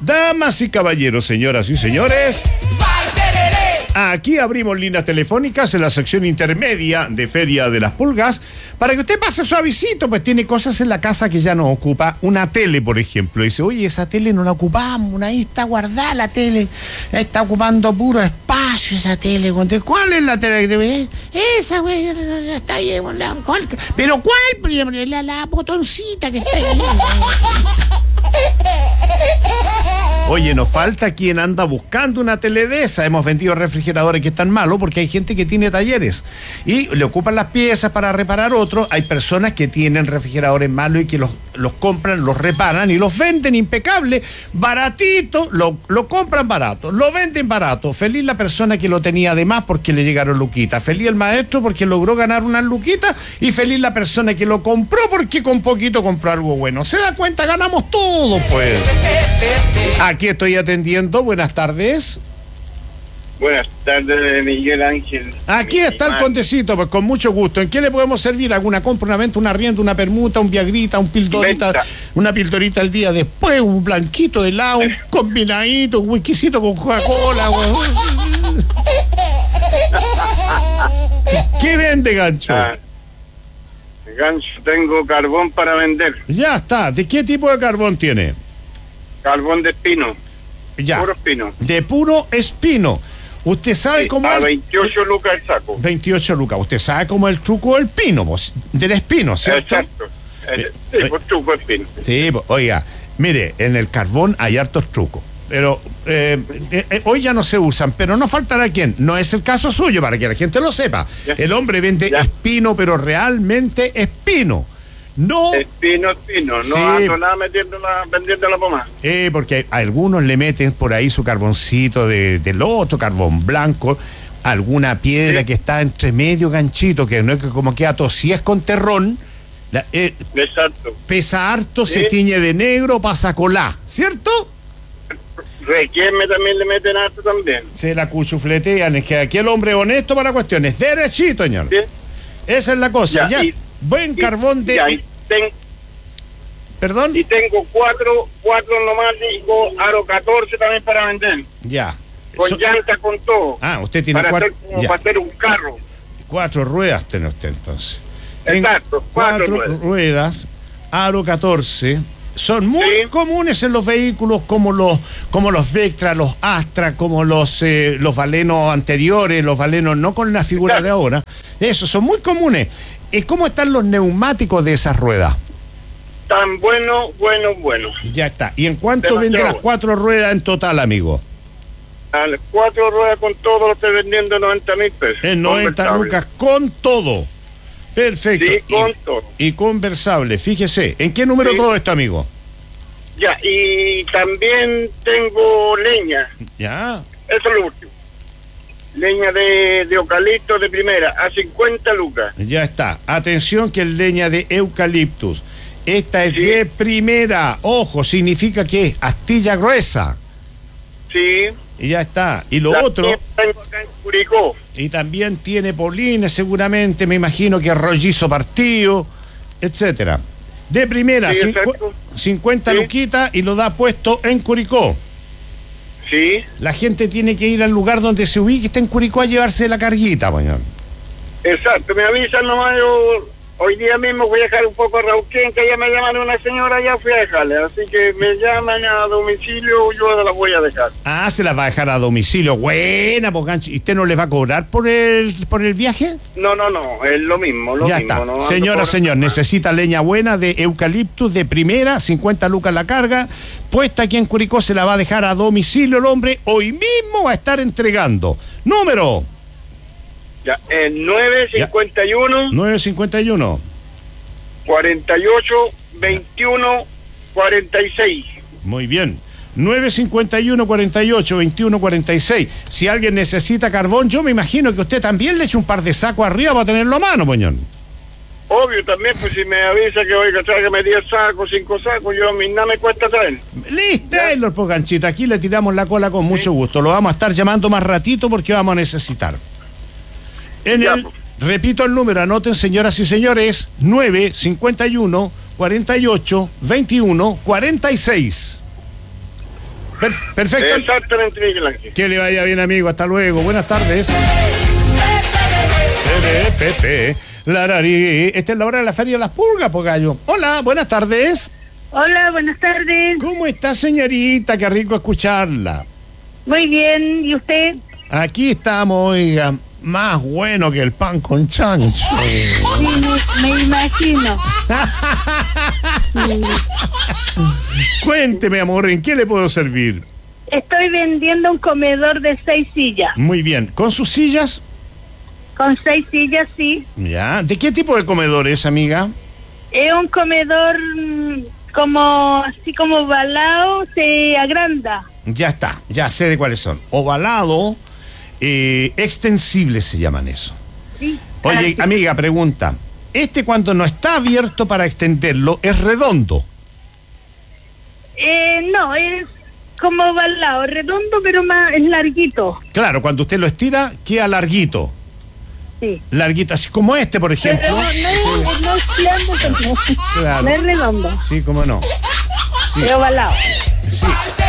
Damas y caballeros, señoras y señores, aquí abrimos líneas telefónicas en la sección intermedia de Feria de las Pulgas para que usted pase suavecito, pues tiene cosas en la casa que ya no ocupa. Una tele, por ejemplo. Dice, oye, esa tele no la ocupamos, ahí está guardada la tele, está ocupando puro espacio esa tele. ¿Cuál es la tele que te ves? Esa, güey, está ahí. ¿Pero cuál? La botoncita que está ahí. Oye, nos falta quien anda buscando una tele de esa. Hemos vendido refrigeradores que están malos porque hay gente que tiene talleres y le ocupan las piezas para reparar otros. Hay personas que tienen refrigeradores malos y que los compran, los reparan y los venden impecables, baratito, lo compran barato, lo venden barato. Feliz la persona que lo tenía de más porque le llegaron luquitas. Feliz el maestro porque logró ganar unas luquitas y feliz la persona que lo compró porque con poquito compró algo bueno. ¿Se da cuenta? Ganamos todo, pues. Aquí estoy atendiendo. Buenas tardes. Buenas tardes, Miguel Ángel. Aquí está el Condecito, pues con mucho gusto. ¿En qué le podemos servir? ¿Alguna compra, una venta, un arriendo, una permuta, un viagrita, un pildorita, venta. Una pildorita al día después, un blanquito de helado, un combinadito, un whiskycito con Coca-Cola? ¿Qué vende, Gancho? Gancho, tengo carbón para vender. Ya está. ¿De qué tipo de carbón tiene? Carbón de espino. Ya. Puro espino. De puro espino. ¿Usted sabe cómo a es? 28 lucas el saco. 28 lucas. ¿Usted sabe cómo es el truco del pino, vos? Del espino, ¿cierto? Exacto. Sí, por truco espino. Sí, oiga, mire, en el carbón hay hartos trucos. Pero hoy ya no se usan, pero no faltará quien. No es el caso suyo, para que la gente lo sepa. Ya. El hombre vende espino, pero realmente espino. No. Espino. No ando nada vendiendo la pomada. Porque algunos le meten por ahí su carboncito del otro carbón blanco, alguna piedra que está entre medio, Ganchito, que no es que como queda tosías con terrón. Exacto. Pesa harto, se tiñe de negro, pasa colá, ¿cierto? Requieme también le meten harto también. Se la cuchufletean, es que aquí el hombre honesto para cuestiones. Derechito, señor. ¿Sí? Esa es la cosa. Ya. Buen carbón de... ¿Perdón? Y tengo cuatro neumáticos aro 14 también para vender. Ya. Con llantas, con todo. Usted tiene para hacer un carro. 4 ruedas tiene usted entonces. Exacto, 4 ruedas, aro 14. Son muy comunes en los vehículos como los Vectra, los Astra, como los Valenos anteriores, los Valenos no con la figura de ahora. Esos son muy comunes. ¿Cómo están los neumáticos de esas ruedas? Tan bueno. Ya está. ¿Y en cuánto vende las 4 ruedas en total, amigo? A las 4 ruedas con todo lo estoy vendiendo 90.000 pesos. En 90 lucas con todo. Perfecto. Sí, con todo. Y conversable. Fíjese, ¿en qué número todo esto, amigo? Ya, y también tengo leña. Ya. Eso es lo último. Leña de eucalipto de primera, a 50 lucas. Ya está. Atención que es leña de eucaliptus. Esta es de primera. Ojo, significa que es astilla gruesa. Sí. Y ya está. Y lo otro... Tengo acá en Curicó. Y también tiene polines, seguramente, me imagino que rollizo partido, etcétera. De primera, 50 luquitas y lo da puesto en Curicó. Sí. La gente tiene que ir al lugar donde se ubique, está en Curicó, a llevarse la carguita, mañana. Exacto, me avisan nomás, yo hoy día mismo voy a dejar un poco a Rauquén, que ya me llaman una señora, ya fui a dejarle, así que me llaman a domicilio, yo la voy a dejar. Se las va a dejar a domicilio, buena, pues Gancho. ¿Y usted no le va a cobrar por el viaje? No, es lo mismo, ya está. No, señor, necesita leña buena de eucaliptus de primera, 50 lucas la carga, puesta aquí en Curicó, se la va a dejar a domicilio el hombre, hoy mismo va a estar entregando. Número... Ya, 951 951 48 21 46. Muy bien. 951 48 21 46. Si alguien necesita carbón, yo me imagino que usted también le eche un par de sacos arriba para tenerlo a mano, poñón. Obvio, también, pues si me avisa que oiga, tráigame 10 sacos, 5 sacos, yo a mí nada me cuesta traer. Listo, pues Ganchita, aquí le tiramos la cola con mucho gusto. Lo vamos a estar llamando más ratito porque vamos a necesitar. Repito el número, anoten, señoras y señores, 951 48 21 46. Perfecto. Exactamente, Miguel Ángel. Que le vaya bien, amigo. Hasta luego. Buenas tardes. Pepe, Larari. Esta es la hora de la Feria de las Pulgas, Pogallo. Hola, buenas tardes. Hola, buenas tardes. ¿Cómo está, señorita? Qué rico escucharla. Muy bien, ¿y usted? Aquí estamos, oiga, más bueno que el pan con chancho. Sí, me imagino. Cuénteme, amor, ¿en qué le puedo servir? Estoy vendiendo un comedor de 6 sillas. Muy bien. ¿Con sus sillas? Con 6 sillas, sí. Ya. ¿De qué tipo de comedor es, amiga? Es un comedor como así como ovalado, se agranda. Ya está, ya sé de cuáles son. Ovalado, extensible se llaman eso. Sí. Oye, amiga, pregunta. Cuando no está abierto para extenderlo, ¿es redondo? No, es como ovalado, redondo, pero más es larguito. Claro, cuando usted lo estira, queda larguito. Sí. Larguito, así como por ejemplo. Pero no es plano, Claro. no es redondo, Sí, cómo no. Sí. es ovalado. Sí.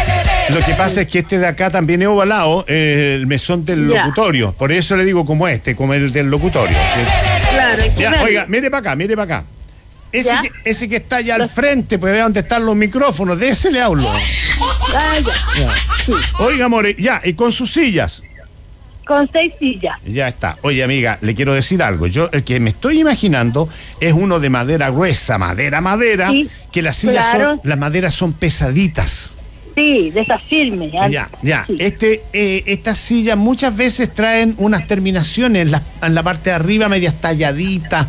Lo que pasa es que de acá también es ovalado, el mesón del Ya. locutorio. Por eso le digo como como el del locutorio. ¿Sí? Claro, hay que Ya, verlo. oiga, mire para acá. ¿Ya? Ese que está allá al frente, pues vea dónde están los micrófonos, de ese le hablo. Ah, ya. Ya. Oiga, amore, ya, y con sus sillas. Con 6 sillas. Ya está. Oye, amiga, le quiero decir algo. Yo, el que me estoy imaginando es uno de madera gruesa, madera, Sí, que las sillas claro. las maderas son pesaditas. Sí, de esas firmes. Ya. Sí. Estas sillas muchas veces traen unas terminaciones en la parte de arriba, medias talladitas.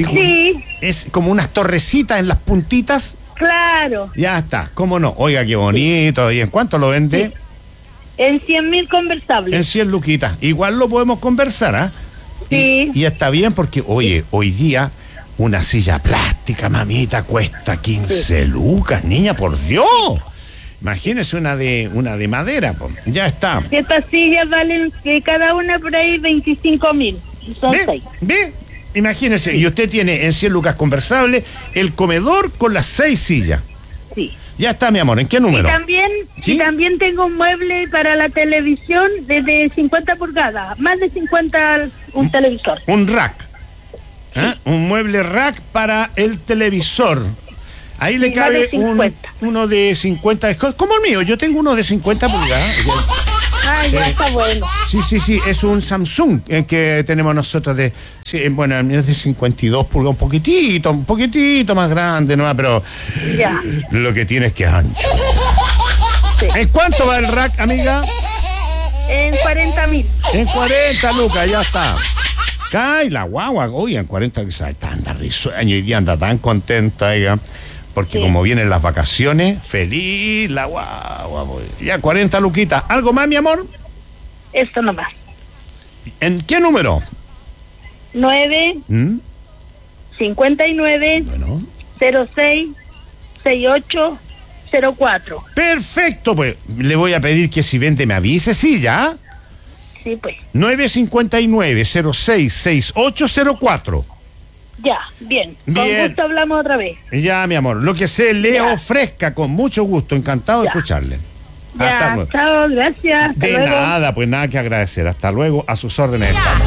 Sí. Es como unas torrecitas en las puntitas. Claro, Ya está, cómo no. Oiga, qué bonito. ¿Y en cuánto lo vende? Sí. En 100.000 En conversables. 100 luquitas. Igual lo podemos conversar, ¿ah? Sí. Y está bien porque, oye, hoy día una silla plástica, mamita, cuesta 15 lucas, niña, por Dios. Imagínese una de madera, po. Ya está. Estas sillas valen cada una por ahí 25.000. Son 6. ¿Ve? Imagínese, y usted tiene en 100 lucas conversable el comedor con las 6 sillas. Sí. Ya está, mi amor, ¿en qué número? ¿Sí? Y también tengo un mueble para la televisión de 50 pulgadas. Más de 50 un televisor. Un rack. ¿Ah? Un mueble rack para el televisor. Ahí le Sí, cabe más de 50. uno de 50. Como el mío, yo tengo uno de 50 pulgadas. Ah, ya está bueno. Sí, es un Samsung que tenemos nosotros bueno, el mío es de 52 pulgadas, un poquitito más grande nomás, pero Ya. lo que tiene es que es ancho. Sí. ¿En cuánto va el rack, amiga? En 40.000. En 40 lucas, ya está. Cae la guagua, oye, en 40 lucas, anda risueño, y día anda tan contenta, oiga. Porque Sí. como vienen las vacaciones, feliz la guagua. Ya 40 luquitas. ¿Algo más, mi amor? Esto nomás. ¿En qué número? 9 ¿Mm? 59 Bueno. 06 68 04. Perfecto, pues. Le voy a pedir que si vende me avise, sí, ya. Sí, pues. 959-066804. Ya, bien. Bien. Con gusto hablamos otra vez. Ya, mi amor. Lo que se le Ya. ofrezca, con mucho gusto. Encantado de Ya. escucharle. Hasta Ya, luego. chao, gracias. Hasta De luego. nada, pues nada que agradecer. Hasta luego, a sus órdenes estamos.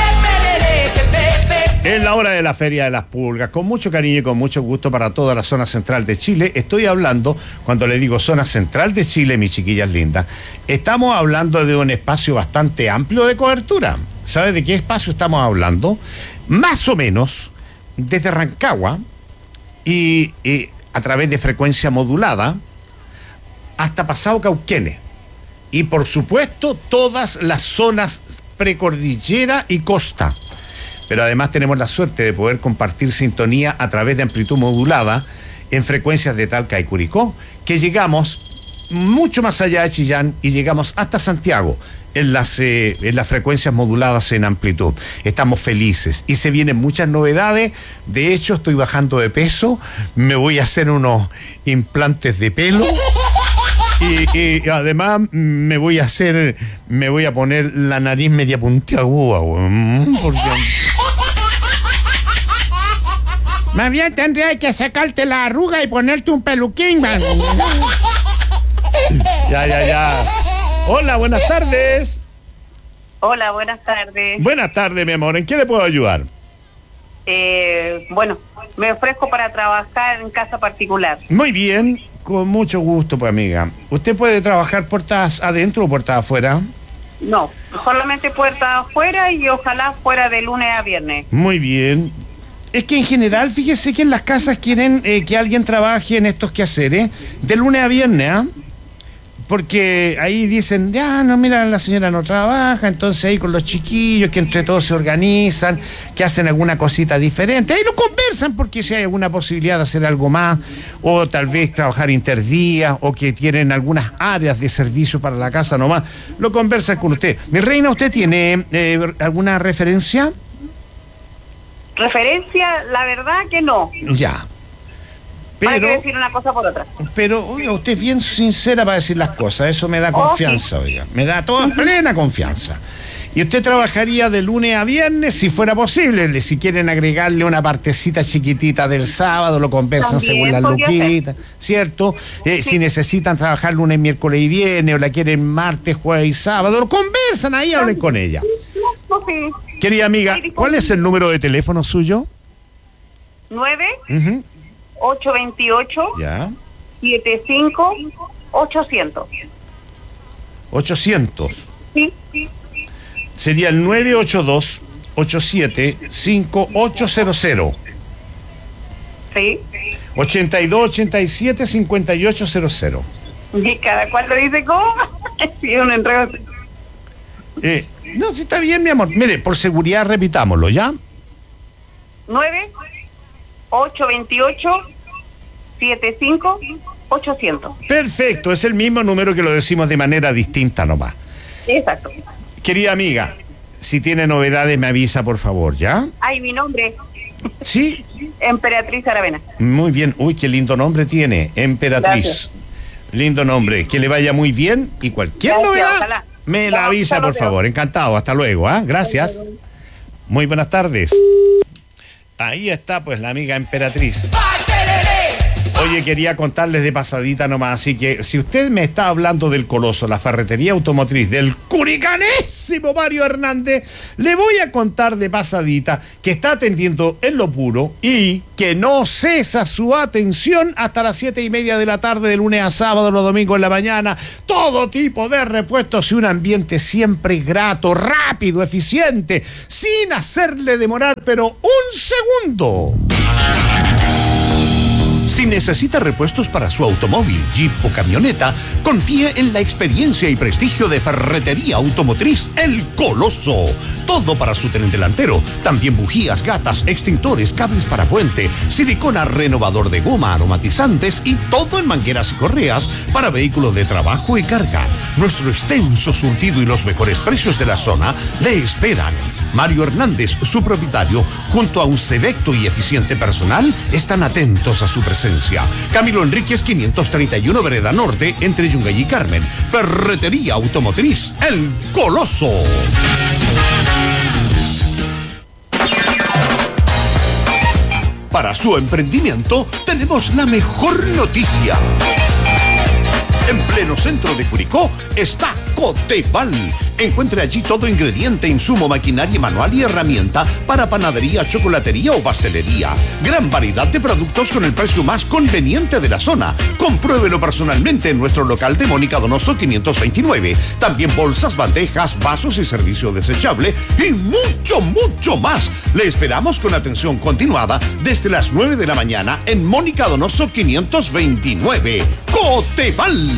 Es la hora de la Feria de las Pulgas, con mucho cariño y con mucho gusto para toda la zona central de Chile. Estoy hablando, cuando le digo zona central de Chile, mis chiquillas lindas, estamos hablando de un espacio bastante amplio de cobertura. ¿Sabe de qué espacio estamos hablando? Más o menos desde Rancagua y a través de frecuencia modulada hasta pasado Cauquenes. Y por supuesto todas las zonas precordillera y costa. Pero además tenemos la suerte de poder compartir sintonía a través de amplitud modulada en frecuencias de Talca y Curicó, que llegamos mucho más allá de Chillán y llegamos hasta Santiago en las frecuencias moduladas en amplitud. Estamos felices y se vienen muchas novedades. De hecho, estoy bajando de peso, me voy a hacer unos implantes de pelo. Y además me voy a poner la nariz media puntiaguda, porque... Más bien tendría que sacarte la arruga y ponerte un peluquín, man. Ya. Hola, buenas tardes. Hola, buenas tardes. Buenas tardes, mi amor. ¿En qué le puedo ayudar? Bueno, me ofrezco para trabajar en casa particular. Muy bien, con mucho gusto, pues, amiga. ¿Usted puede trabajar puertas adentro o puertas afuera? No, solamente puertas afuera y ojalá fuera de lunes a viernes. Muy bien. Es que en general, fíjese que en las casas quieren que alguien trabaje en estos quehaceres de lunes a viernes, ¿ah? Porque ahí dicen, ya, no, mira, la señora no trabaja, entonces ahí con los chiquillos que entre todos se organizan, que hacen alguna cosita diferente, ahí lo conversan porque si hay alguna posibilidad de hacer algo más, o tal vez trabajar interdía, o que tienen algunas áreas de servicio para la casa nomás, lo conversan con usted. Mi reina, ¿usted tiene alguna referencia? Referencia, la verdad que no. Ya. Hay que decir una cosa por otra. Pero, oiga, usted es bien sincera para decir las cosas, eso me da confianza, oiga, me da toda plena confianza. Y usted trabajaría de lunes a viernes, si fuera posible, si quieren agregarle una partecita chiquitita del sábado, lo conversan También según las luquitas, ¿cierto? Sí. Si necesitan trabajar lunes, miércoles y viernes, o la quieren martes, jueves y sábado, lo conversan ahí, hablen con ella. Sí. Querida amiga, ¿cuál es el número de teléfono suyo? 9 Uh-huh. 828 Ya. 75 800. 800. Sí. Sería el 982-87-5800. Sí. 82-87-5800. Y cada cual lo dice como. Sí, un enredo. No, sí está bien, mi amor. Mire, por seguridad repitámoslo, ¿ya? 9 828 75 800. Perfecto, es el mismo número que lo decimos de manera distinta nomás. Exacto. Querida amiga, si tiene novedades me avisa, por favor, ¿ya? Ay, mi nombre, Sí. Emperatriz Aravena. Muy bien. Uy, qué lindo nombre tiene, Emperatriz. Gracias. Lindo nombre. Que le vaya muy bien y cualquier Gracias, novedad ojalá. me la No, avisa, hasta por luego. favor. Encantado. Hasta luego, ¿ah? Gracias. Muy buenas tardes. Ahí está, pues, la amiga Emperatriz. Oye, quería contarles de pasadita nomás, así que si usted me está hablando del Coloso, la ferretería automotriz, del curicanésimo Mario Hernández, le voy a contar de pasadita que está atendiendo en lo puro y que no cesa su atención hasta las 7:30 de la tarde, de lunes a sábado, los domingos en la mañana, todo tipo de repuestos y un ambiente siempre grato, rápido, eficiente, sin hacerle demorar, pero un segundo. Si necesita repuestos para su automóvil, jeep o camioneta, confíe en la experiencia y prestigio de Ferretería Automotriz El Coloso. Todo para su tren delantero. También bujías, gatas, extintores, cables para puente, silicona, renovador de goma, aromatizantes y todo en mangueras y correas para vehículos de trabajo y carga. Nuestro extenso surtido y los mejores precios de la zona le esperan. Mario Hernández, su propietario, junto a un selecto y eficiente personal, están atentos a su presencia. Camilo Enríquez 531 Vereda Norte, entre Yungay y Carmen. Ferretería Automotriz El Coloso. Para su emprendimiento tenemos la mejor noticia. En pleno centro de Curicó está Coteval. Encuentre allí todo ingrediente, insumo, maquinaria manual y herramienta para panadería, chocolatería o pastelería. Gran variedad de productos con el precio más conveniente de la zona. Compruébelo personalmente en nuestro local de Mónica Donoso 529. También bolsas, bandejas, vasos y servicio desechable y mucho, mucho más. Le esperamos con atención continuada desde las 9 de la mañana en Mónica Donoso 529. Coteval.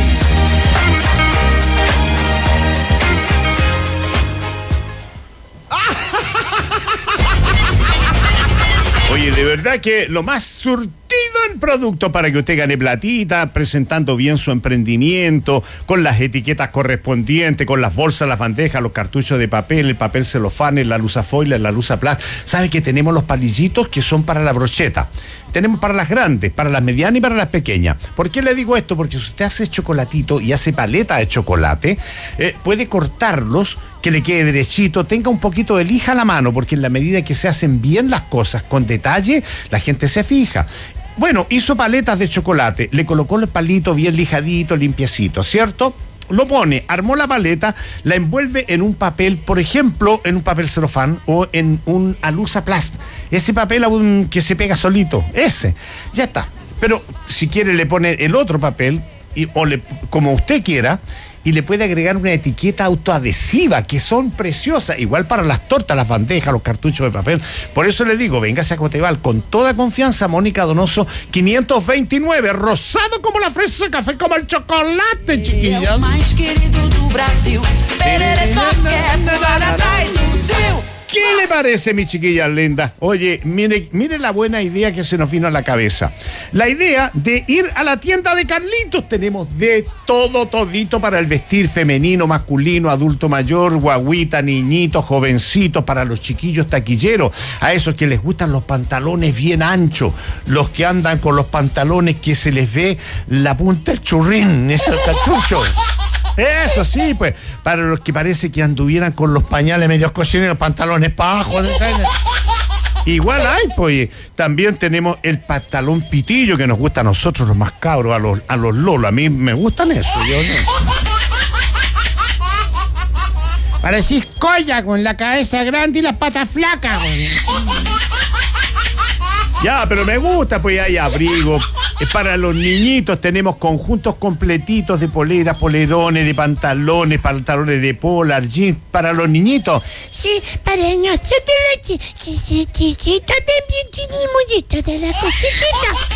Oye, de verdad que lo más surtido en producto para que usted gane platita, presentando bien su emprendimiento, con las etiquetas correspondientes, con las bolsas, las bandejas, los cartuchos de papel, el papel celofán, la luza foil, la luza plast. ¿Sabe que tenemos los palillitos que son para la brocheta? Tenemos para las grandes, para las medianas y para las pequeñas. ¿Por qué le digo esto? Porque si usted hace chocolatito y hace paleta de chocolate, puede cortarlos, que le quede derechito, tenga un poquito de lija a la mano, porque en la medida que se hacen bien las cosas con detalle, la gente se fija. Bueno, hizo paletas de chocolate, le colocó el palito bien lijadito, limpiecito, ¿cierto? Lo pone, armó la paleta, la envuelve en un papel, por ejemplo, en un papel celofán o en un alusaplast. Ese papel que se pega solito, ese, ya está. Pero si quiere le pone el otro papel, como usted quiera, y le puede agregar una etiqueta autoadhesiva, que son preciosas, igual para las tortas, las bandejas, los cartuchos de papel. Por eso le digo, véngase a Coteval con toda confianza, Mónica Donoso 529, rosado como la fresa, café como el chocolate, chiquillas. ¿Qué le parece, mi chiquilla linda? Oye, mire la buena idea que se nos vino a la cabeza. La idea de ir a la tienda de Carlitos. Tenemos de todo, todito para el vestir femenino, masculino, adulto mayor, guaguita, niñito, jovencito, para los chiquillos taquilleros, a esos que les gustan los pantalones bien anchos, los que andan con los pantalones que se les ve la punta del churrín, ese cachucho. Eso sí, pues, para los que parece que anduvieran con los pañales medios cocidos y los pantalones para abajo. Igual hay, pues, también tenemos el pantalón pitillo que nos gusta a nosotros, los más cabros, a los lolos. A mí me gustan eso, yo no. Parecís colla con la cabeza grande y las patas flacas. Ya, pero me gusta, pues hay abrigo. Para los niñitos tenemos conjuntos completitos de poleras, polerones, de pantalones, pantalones de polar, jeans, para los niñitos. Sí, para nosotros los chiquitos también tenemos esta de la cosita.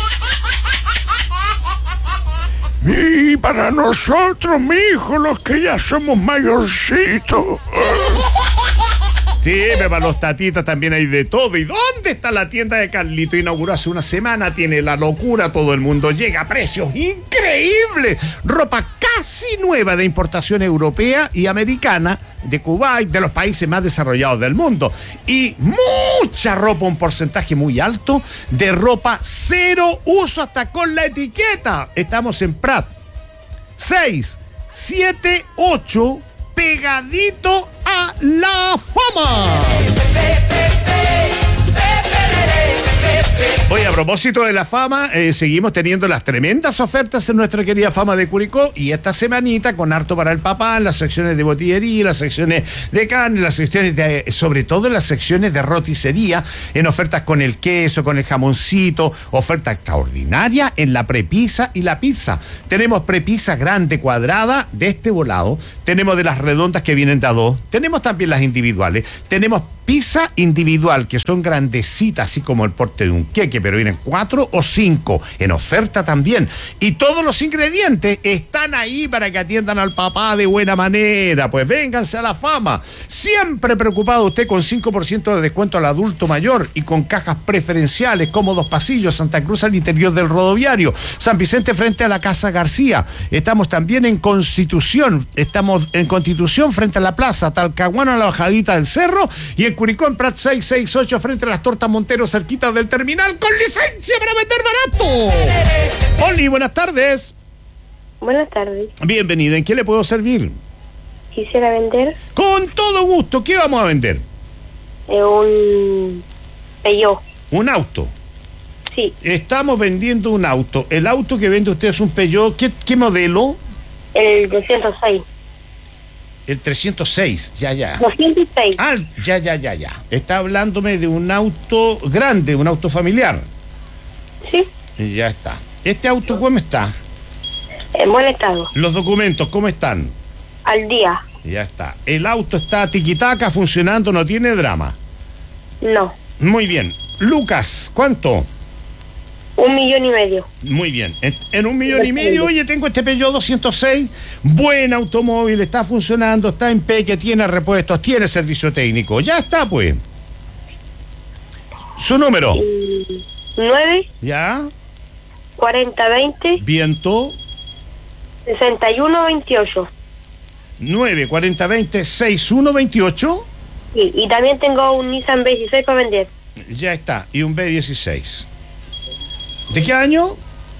Y para nosotros, mijo, los que ya somos mayorcitos. Sí, pero para los tatitas también hay de todo. ¿Y dónde está la tienda de Carlito? Inauguró hace una semana, tiene la locura, todo el mundo llega a precios increíbles. Ropa casi nueva de importación europea y americana, de Kuwait, de los países más desarrollados del mundo. Y mucha ropa, un porcentaje muy alto de ropa cero uso, hasta con la etiqueta. Estamos en Prat 678, pegadito a la Fama. Oye, a propósito de la Fama, seguimos teniendo las tremendas ofertas en nuestra querida Fama de Curicó, y esta semanita con harto para el papá, en las secciones de botillería, las secciones de carne, las secciones de, sobre todo en las secciones de roticería, en ofertas con el queso, con el jamoncito, oferta extraordinaria en la prepizza y la pizza. Tenemos prepizza grande, cuadrada, de este volado, tenemos de las redondas que vienen de a dos, tenemos también las individuales, tenemos pizza individual, que son grandecitas, así como el porte de un queque, pero vienen 4 o 5 en oferta también. Y todos los ingredientes están ahí para que atiendan al papá de buena manera. Pues vénganse a la Fama. Siempre preocupado usted con 5% de descuento al adulto mayor y con cajas preferenciales, cómodos pasillos, Santa Cruz al interior del rodoviario, San Vicente frente a la Casa García. Estamos también en Constitución, frente a la plaza, Talcahuano a la bajadita del cerro, y en Curicó en Prat 668 frente a las Tortas Montero, cerquita del terminal, con licencia para vender barato. Oli, buenas tardes. Buenas tardes. Bienvenida, ¿en qué le puedo servir? Quisiera vender Con todo gusto, ¿qué vamos a vender? un Peugeot. Un auto. Sí, Estamos vendiendo un auto. El auto que vende usted es un Peugeot, ¿qué modelo? el 206. El 306, ya. 206. Ah, ya. Está hablándome de un auto grande, un auto familiar. Sí, Ya está. ¿Este auto cómo está? en buen estado. ¿Los documentos cómo están? Al día. Ya está. ¿El auto está tiquitaca, funcionando, no tiene drama? No. Muy bien. Lucas, ¿cuánto? 1,5 millones. Muy bien. En 1,5 millones, oye, tengo este Peugeot 206, buen automóvil, está funcionando, está en peque, tiene repuestos, tiene servicio técnico. Ya está, pues. Su número. 9, ¿Ya? 40, 20, Viento. 61, 28. 9, 40, 20, 61, 28. Sí, y también tengo un Nissan B16 para vender. Ya está. Y un B16. ¿De qué año?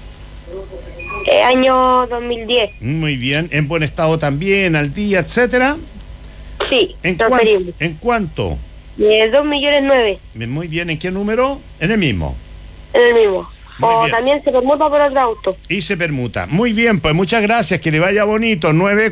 Año 2010. Muy bien, en buen estado también, al día, etcétera. Sí, ¿En, transferible. ¿En cuánto? 2.900.000. Muy bien, ¿en qué número? En el mismo. En el mismo. Muy O bien. también se permuta por otro auto. Y se permuta. Muy bien, pues muchas gracias, que le vaya bonito.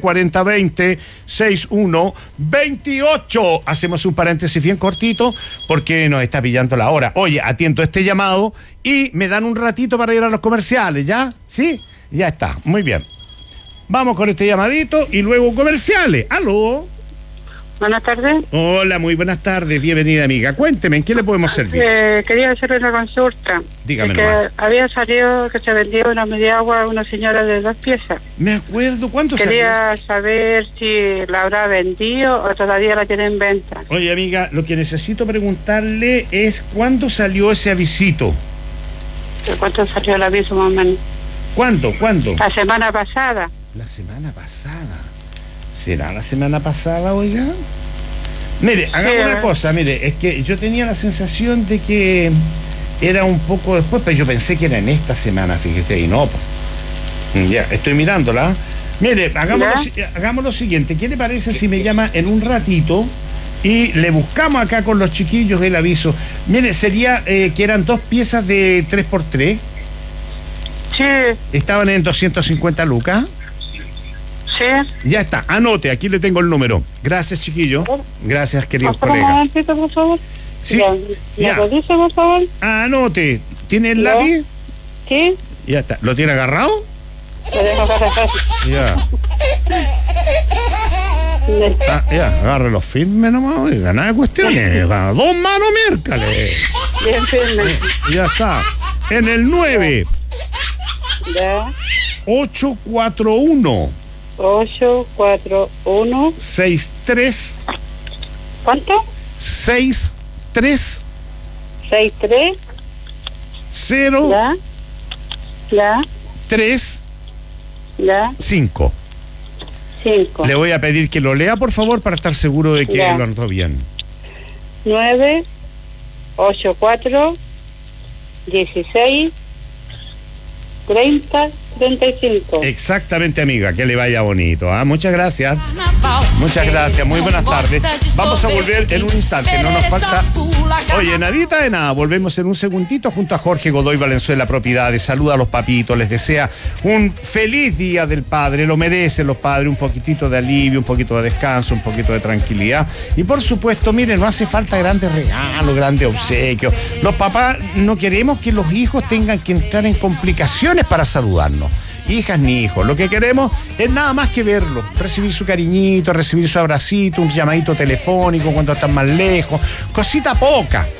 94020-6128. Hacemos un paréntesis bien cortito porque nos está pillando la hora. Oye, atiendo este llamado y me dan un ratito para ir a los comerciales, ¿ya? ¿Sí? Ya está, muy bien. Vamos con este llamadito y luego comerciales. ¡Aló! Buenas tardes. Hola, muy buenas tardes, bienvenida amiga. Cuénteme, ¿en qué le podemos servir? Quería hacerle una consulta. Dígame que nomás. había salido que se vendía una media agua a una señora de 2 piezas. Me acuerdo, ¿cuánto salió? Quería saber si la habrá vendido o todavía la tiene en venta. Oye, amiga, lo que necesito preguntarle es ¿cuándo salió ese avisito? ¿Cuánto salió el aviso más o menos? ¿Cuándo? La semana pasada. La semana pasada. ¿Será la semana pasada, oiga? Mire, hagamos una cosa, mire, es que yo tenía la sensación de que era un poco después, pero yo pensé que era en esta semana, fíjate, y no, pues. Ya, estoy mirándola. Mire, hagamos lo siguiente, ¿qué le parece si me llama en un ratito y le buscamos acá con los chiquillos el aviso? Mire, sería que eran 2 piezas de 3x3. Sí. Estaban en 250 lucas. Sí. Ya está, anote, aquí le tengo el número. Gracias, chiquillo. Gracias, queridos Un colegas. momentito, por favor. Sí. ¿Me lo dice, por favor? Anote. ¿Tiene el Ya. lápiz? Sí. Ya está. ¿Lo tiene agarrado? Lo dejo agarrar. Ya. Ya, agárrelo firme nomás, oiga, nada de cuestiones. A 2 manos, miércoles. Bien firme. Ya está. En el 9. Ya. 841 841 63 ¿Cuánto? 63 63 0 Ya. 3 Ya. 5. 5 Le voy a pedir que lo lea, por favor, para estar seguro de que Ya. lo anotó bien. 9 8 4 16 30 35. Exactamente, amiga, que le vaya bonito. Muchas gracias. Muchas gracias, muy buenas tardes. Vamos a volver en un instante, no nos falta... Oye, nadita de nada, volvemos en un segundito junto a Jorge Godoy Valenzuela Propiedades. Saluda a los papitos, les desea un feliz Día del Padre, lo merecen los padres, un poquitito de alivio, un poquito de descanso, un poquito de tranquilidad. Y por supuesto, miren, no hace falta grandes regalos, grandes obsequios. Los papás no queremos que los hijos tengan que entrar en complicaciones para saludarnos. Hijas ni hijos, lo que queremos es nada más que verlo, recibir su cariñito, recibir su abracito, un llamadito telefónico cuando están más lejos, cosita poca,